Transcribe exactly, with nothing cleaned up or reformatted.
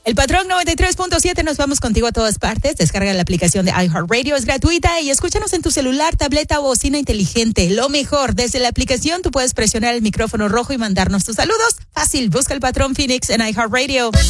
El Patrón noventa y tres punto siete, nos vamos contigo a todas partes. Descarga la aplicación de iHeartRadio, es gratuita y escúchanos en tu celular, tableta o bocina inteligente. Lo mejor, desde la aplicación tú puedes presionar el micrófono rojo y mandarnos tus saludos. Fácil, busca El Patrón Phoenix en iHeartRadio.